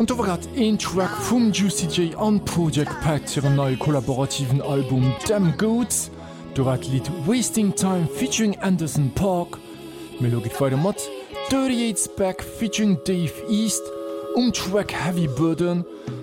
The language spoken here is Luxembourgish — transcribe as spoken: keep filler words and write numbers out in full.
Und da war grad ein Track vom Juicy J an Project Pat zu ihrem neuen kollaborativen Album Damn Goods. Da war das Lied Wasting Time featuring Anderson Park. Melo geht weiter mit thirty-eight's Back featuring Dave East um Track Heavy Burden.